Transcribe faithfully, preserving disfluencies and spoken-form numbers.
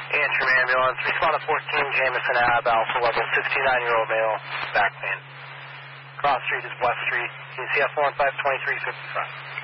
Antrim Ambulance, respond to fourteen Jameson Ave, Alpha level, sixty-nine-year-old male, back pain. Cross street is West Street, E C F one five two three five five.